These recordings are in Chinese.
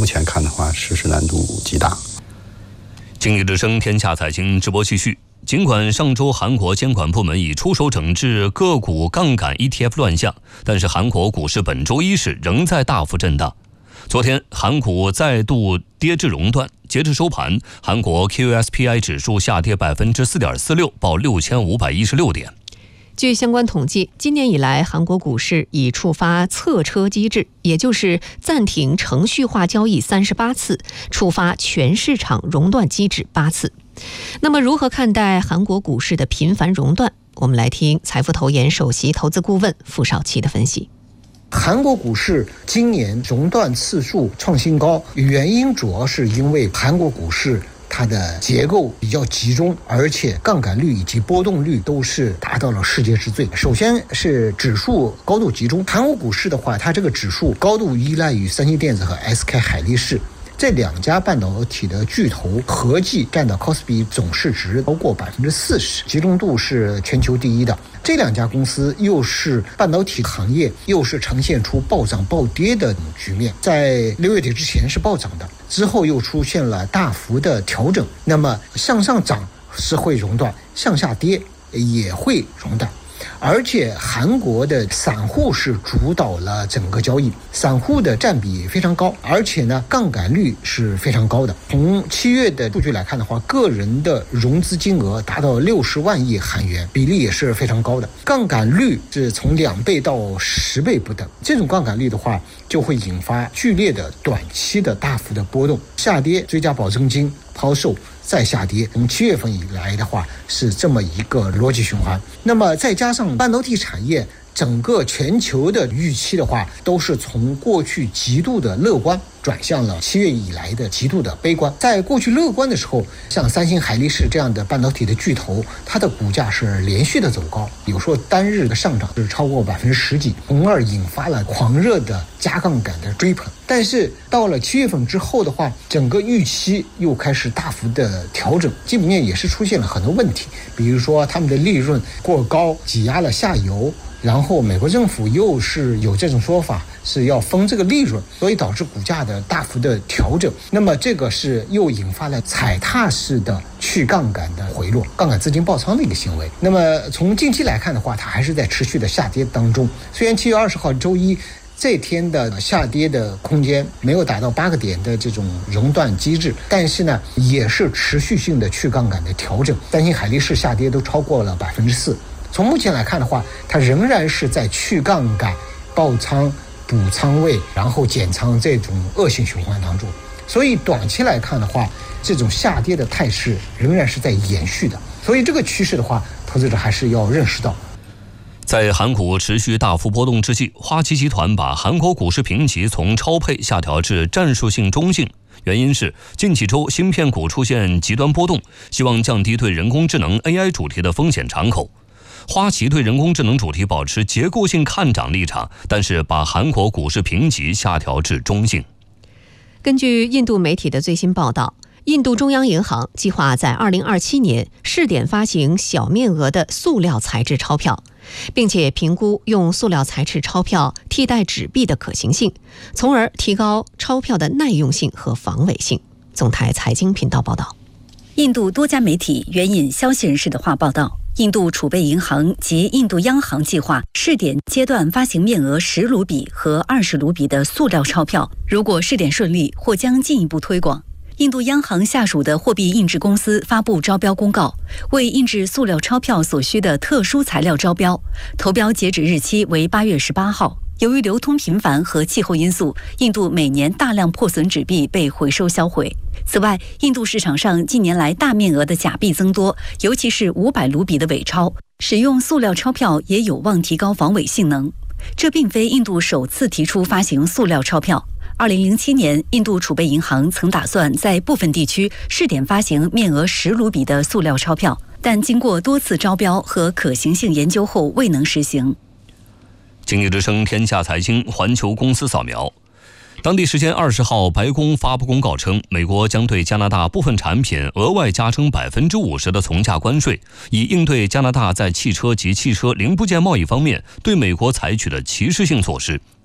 前看的话，实施难度极大。 经济之声天下财经直播继续。尽管上周韩国监管部门已出手整治个股杠杆 ETF 乱象，但是韩国股市本周一市仍在大幅震荡。昨天韩股再度跌至熔断，截至收盘，韩国 KOSPI 指数下跌 4.46%， 报6516点。 据相关统计，今年以来韩国股市已触发侧车机制，也就是暂停程序化交易38次，触发全市场熔断机制8次。那么如何看待韩国股市的频繁熔断？我们来听财富投研首席投资顾问傅少奇的分析。 韩国股市今年熔断次数创新高，原因主要是因为韩国股市它的结构比较集中，而且杠杆率以及波动率都是达到了世界之最。首先是指数高度集中，韩国股市的话，它这个指数高度依赖于三星电子和 SK 海力士这两家半导体的巨头，合计占到 KOSPI 总市值超过40%，集中度是全球第一的。这两家公司又是半导体行业，又是呈现出暴涨暴跌的局面，在6月底之前是暴涨的，之后又出现了大幅的调整。那么向上涨是会熔断，向下跌也会熔断。而且韩国的散户是主导了整个交易，散户的占比非常高，而且呢杠杆率是非常高的。从7月的数据来看的话，个人的融资金额达到60万亿韩元，比例也是非常高的。杠杆率是从2倍到10倍不等，这种杠杆率的话就会引发剧烈的短期的大幅的波动，下跌追加保证金抛售再下跌，从7月份以来的话是这么一个逻辑循环。那么再加上半导体产业整个全球的预期的话，都是从过去极度的乐观转向了7月以来的极度的悲观。在过去乐观的时候，像三星、海力士这样的半导体的巨头，它的股价是连续的走高，有时候单日的上涨是超过10%几，从而引发了狂热的加杠杆的追捧。但是到了7月份之后的话，整个预期又开始大幅的调整，基本面也是出现了很多问题，比如说他们的利润过高，挤压了下游。然后美国政府又是有这种说法，是要分这个利润，所以导致股价的大幅的调整。那么这个是又引发了踩踏式的去杠杆的回落，杠杆资金爆仓的一个行为。那么从近期来看的话，它还是在持续的下跌当中。虽然7月20号周一这天的下跌的空间没有达到8个点的这种熔断机制，但是呢也是持续性的去杠杆的调整。三星、海力士下跌都超过了4%。从目前来看的话，它仍然是在去杠杆、爆仓、补仓位，然后减仓这种恶性循环当中。所以短期来看的话，这种下跌的态势仍然是在延续的。所以这个趋势的话，投资者还是要认识到。 在韩股持续大幅波动之际，花旗集团把韩国股市评级从超配下调至战术性中性，原因是近几周芯片股出现极端波动，希望降低对人工智能 AI 主题的风险敞口。花旗对人工智能主题保持结构性看涨立场，但是把韩国股市评级下调至中性。 根据印度媒体的最新报道，印度中央银行计划在2027年试点发行小面额的塑料材质钞票，并且评估用塑料材质钞票替代纸币的可行性，从而提高钞票的耐用性和防伪性。总台财经频道报道。 印度多家媒体援引消息人士的话报道，印度储备银行及印度央行计划试点阶段发行面额10卢比和20卢比的塑料钞票，如果试点顺利，或将进一步推广。印度央行下属的货币印制公司发布招标公告，为印制塑料钞票所需的特殊材料招标，投标截止日期为8月18号。由于流通频繁和气候因素，印度每年大量破损纸币被回收销毁。此外，印度市场上近年来大面额的假币增多，尤其是500卢比的伪钞，使用塑料钞票也有望提高防伪性能。这并非印度首次提出发行塑料钞票。2007年，印度储备银行曾打算在部分地区试点发行面额10卢比的塑料钞票，但经过多次招标和可行性研究后未能实行。 经济之声天下财经环球公司扫描。当地时间20号，白宫发布公告称，美国将对加拿大部分产品额外加征50%的从价关税，以应对加拿大在汽车及汽车零部件贸易方面对美国采取的歧视性措施。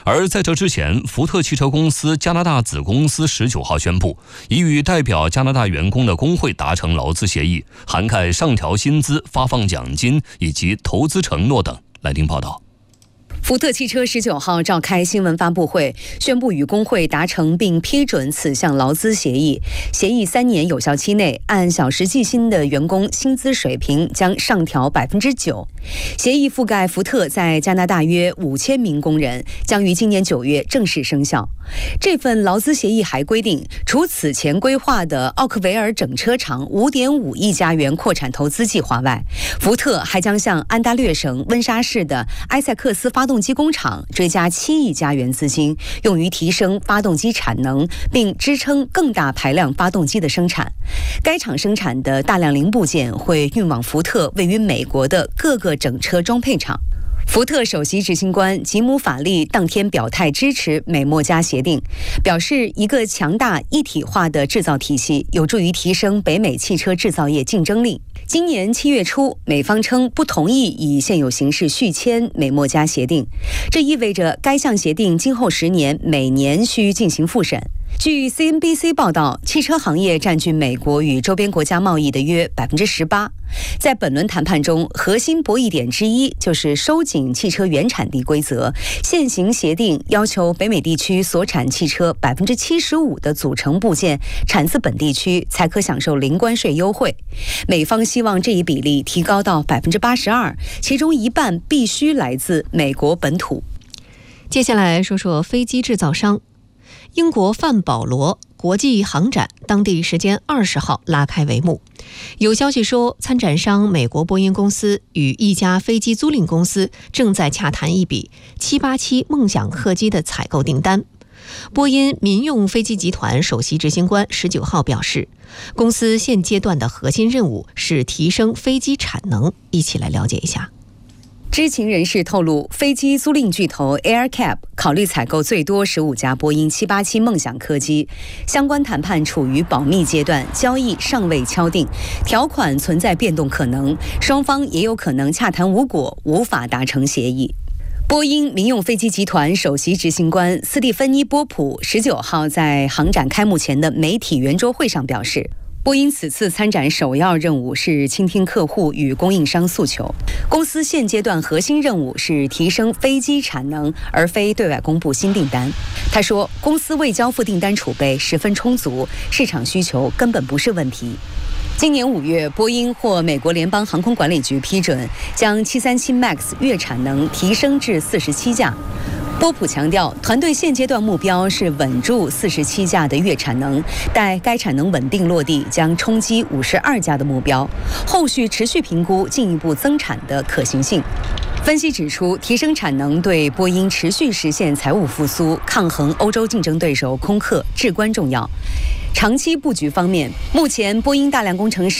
而在这之前，福特汽车公司加拿大子公司19号宣布，已与代表加拿大员工的工会达成劳资协议，涵盖上调薪资、发放奖金以及投资承诺等。来听报道。 福特汽车19号召开新闻发布会，宣布与工会达成并批准此项劳资协议。协议3年有效期内，按小时计薪的员工薪资水平将上调9%。协议覆盖福特在加拿大约5000名工人，将于今年9月正式生效。这份劳资协议还规定，除此前规划的奥克维尔整车厂5.5亿加元扩产投资计划外，福特还将向安大略省温莎市的埃塞克斯发动机工厂追加7亿加元资金，用于提升发动机产能，并支撑更大排量发动机的生产。该厂生产的大量零部件会运往福特位于美国的各个整车装配厂。福特首席执行官吉姆·法利当天表态支持美墨加协定，表示一个强大一体化的制造体系有助于提升北美汽车制造业竞争力。今年7月初，美方称不同意以现有形式续签美墨加协定，这意味着该项协定今后10年每年需进行复审。据 CNBC 报道，汽车行业占据美国与周边国家贸易的约18%。在本轮谈判中，核心博弈点之一就是收紧汽车原产地规则。现行协定要求北美地区所产汽车75%的组成部件产自本地区，才可享受零关税优惠。美方希望这一比例提高到82%，其中一半必须来自美国本土。 接下来说说飞机制造商。英国范保罗国际航展当地时间20号拉开帷幕。有消息说，参展商美国波音公司与一家飞机租赁公司正在洽谈一笔787梦想客机的采购订单。波音民用飞机集团首席执行官19号表示，公司现阶段的核心任务是提升飞机产能。一起来了解一下。 知情人士透露，飞机租赁巨头 AerCap 考虑采购最多15架波音787梦想客机，相关谈判处于保密阶段，交易尚未敲定，条款存在变动可能，双方也有可能洽谈无果，无法达成协议。波音民用飞机集团首席执行官斯蒂芬妮·波普19号在航展开幕前的媒体圆桌会上表示，波音此次参展首要任务是倾听客户与供应商诉求，公司现阶段核心任务是提升飞机产能，而非对外公布新订单。他说，公司未交付订单储备十分充足，市场需求根本不是问题。今年5月，波音获美国联邦航空管理局批准，将737 MAX 月产能提升至47架。波普强调，团队现阶段目标是稳住47架的月产能，待该产能稳定落地，将冲击52架的目标，后续持续评估进一步增产的可行性。分析指出，提升产能对波音持续实现财务复苏、抗衡欧洲竞争对手空客至关重要。长期布局方面，目前波音大量工程师